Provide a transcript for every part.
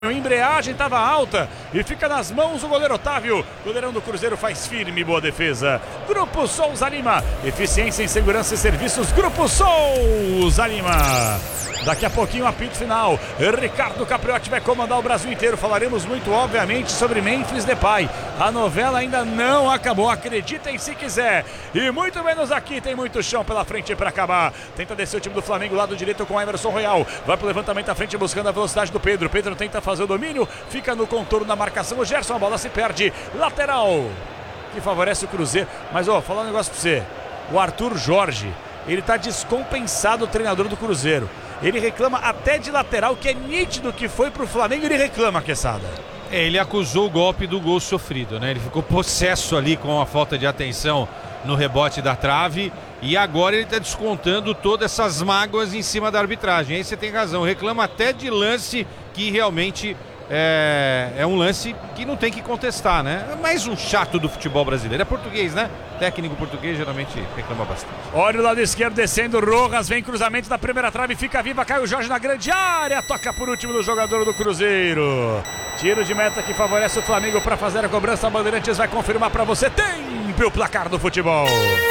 A embreagem estava alta e fica nas mãos do goleiro Otávio. Goleirão do Cruzeiro faz firme, boa defesa. Grupo Souza Lima, eficiência em segurança e serviços. Grupo Souza Lima. Daqui a pouquinho, apito final. Ricardo Capriotti vai comandar o Brasil inteiro. Falaremos muito, obviamente, sobre Memphis Depay. A novela ainda não acabou, acreditem se quiser. E muito menos aqui, tem muito chão pela frente para acabar. Tenta descer o time do Flamengo, lado direito com Emerson Royal. Vai pro levantamento à frente, buscando a velocidade do Pedro. Pedro tenta fazer o domínio, fica no contorno da marcação. O Gerson, a bola se perde. Lateral, que favorece o Cruzeiro. Mas, falar um negócio pra você. O Arthur Jorge, ele tá descompensado, o treinador do Cruzeiro. Ele reclama até de lateral, que é nítido que foi pro Flamengo, ele reclama, Quesada. Ele acusou o golpe do gol sofrido, né? Ele ficou possesso ali com a falta de atenção no rebote da trave e agora ele está descontando todas essas mágoas em cima da arbitragem. Aí você tem razão, reclama até de lance que realmente é um lance que não tem que contestar, né? É mais um chato do futebol brasileiro. É português, né? Técnico português geralmente reclama bastante. Olha o lado esquerdo descendo, Rojas vem cruzamento da primeira trave, fica viva, Caio Jorge na grande área, toca por último do jogador do Cruzeiro. Tiro de meta que favorece o Flamengo para fazer a cobrança. A Bandeirantes vai confirmar para você. Tempo o placar do futebol.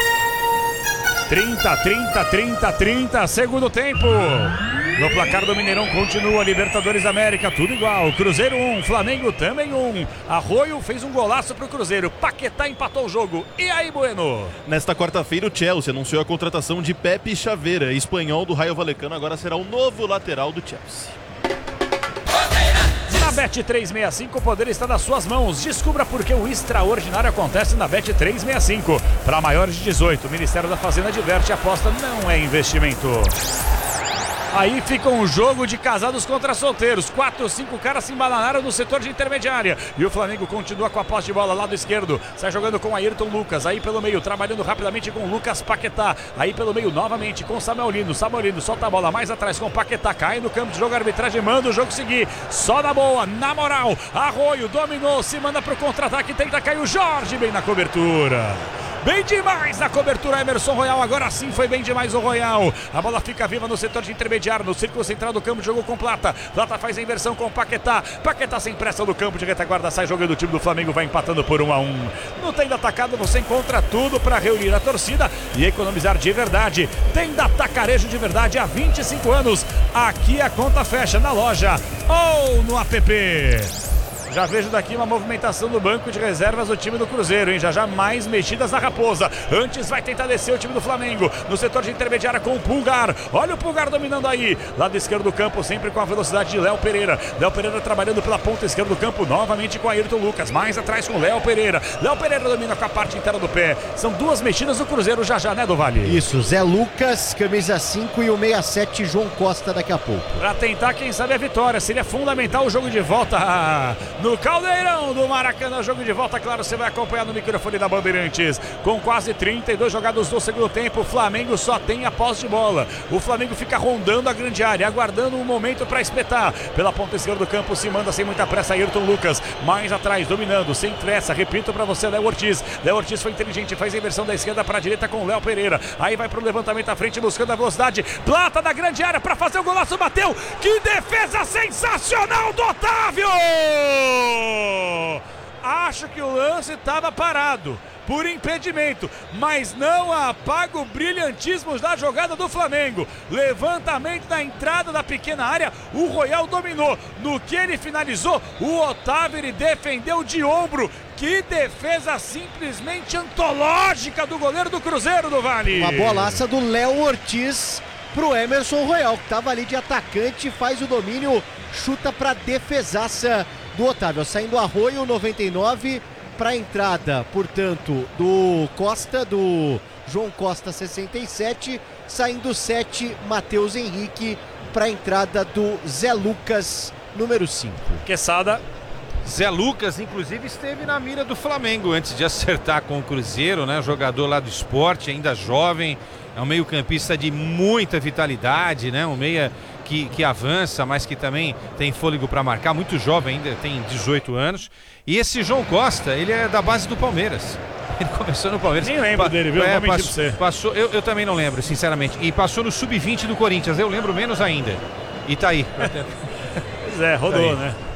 30, segundo tempo. No placar do Mineirão continua Libertadores América, tudo igual. Cruzeiro 1, Flamengo também 1. Arroio fez um golaço pro Cruzeiro. Paquetá empatou o jogo. E aí, Bueno? Nesta quarta-feira, o Chelsea anunciou a contratação de Pepe Chaveira, espanhol do Rayo Vallecano, agora será o novo lateral do Chelsea. Na Bet365 o poder está nas suas mãos. Descubra por que o extraordinário acontece na Bet365. Para maiores de 18, o Ministério da Fazenda adverte: aposta não é investimento. Aí fica um jogo de casados contra solteiros. 4 ou 5 caras se embalanaram no setor de intermediária. E o Flamengo continua com a posse de bola, lado esquerdo. Sai jogando com Ayrton Lucas. Aí pelo meio, trabalhando rapidamente com Lucas Paquetá. Aí pelo meio, novamente com Samuel Lino. Samuel Lino solta a bola mais atrás com Paquetá. Cai no campo de jogo, a arbitragem manda o jogo seguir. Só na boa, na moral. Arroio dominou, se manda pro contra-ataque. Tenta cair o Jorge, bem na cobertura. Bem demais na cobertura, Emerson Royal. Agora sim foi bem demais o Royal. A bola fica viva no setor de intermediário, no círculo central do campo de jogo com Plata. Plata faz a inversão com Paquetá. Paquetá sem pressa do campo de retaguarda, sai jogando. O time do Flamengo vai empatando por 1-1. No Tenda Atacado você encontra tudo para reunir a torcida e economizar de verdade. Tenda Atacarejo de verdade há 25 anos. Aqui a conta fecha na loja ou no app. Já vejo daqui uma movimentação do banco de reservas do time do Cruzeiro, hein? Já mais mexidas na Raposa. Antes vai tentar descer o time do Flamengo. No setor de intermediária com o Pulgar. Olha o Pulgar dominando aí. Lado esquerdo do campo, sempre com a velocidade de Léo Pereira. Léo Pereira trabalhando pela ponta esquerda do campo, novamente com Ayrton Lucas. Mais atrás com Léo Pereira. Léo Pereira domina com a parte inteira do pé. São duas mexidas do Cruzeiro já, né, do Vale? Isso, Zé Lucas, camisa 5 e o 67, João Costa daqui a pouco. Pra tentar, quem sabe, a vitória. Seria fundamental o jogo de volta no Caldeirão do Maracanã. Jogo de volta, claro, você vai acompanhar no microfone da Bandeirantes. Com quase 32 jogados do segundo tempo, o Flamengo só tem a posse de bola. O Flamengo fica rondando a grande área, aguardando um momento para espetar. Pela ponta esquerda do campo, se manda sem muita pressa Ayrton Lucas. Mais atrás, dominando, sem pressa. Repito para você, Léo Ortiz. Léo Ortiz foi inteligente, faz a inversão da esquerda para a direita com Léo Pereira. Aí vai pro levantamento à frente, buscando a velocidade. Plata da grande área para fazer o golaço, bateu. Que defesa sensacional do Otávio! Acho que o lance estava parado por impedimento, mas não apaga o brilhantismo da jogada do Flamengo. Levantamento na entrada da pequena área, o Royal dominou. No que ele finalizou, o Otávio ele defendeu de ombro. Que defesa simplesmente antológica do goleiro do Cruzeiro, do Vale. Uma bolaça do Léo Ortiz pro Emerson Royal, que estava ali de atacante, faz o domínio, chuta pra defesaça do Otávio. Saindo Arroio, 99, para a entrada, portanto, do Costa, do João Costa, 67. Saindo 7, Matheus Henrique, para a entrada do Zé Lucas, número 5. Quesada. Zé Lucas, inclusive, esteve na mira do Flamengo antes de acertar com o Cruzeiro, né? Jogador lá do Sport, ainda jovem, é um meio-campista de muita vitalidade, né? Um meia que avança, mas que também tem fôlego para marcar, muito jovem ainda, tem 18 anos. E esse João Costa, ele é da base do Palmeiras. Ele começou no Palmeiras. Nem lembro dele, viu? Passou, eu também não lembro, sinceramente. E passou no Sub-20 do Corinthians, eu lembro menos ainda. E tá aí. Pois é, rodou, né?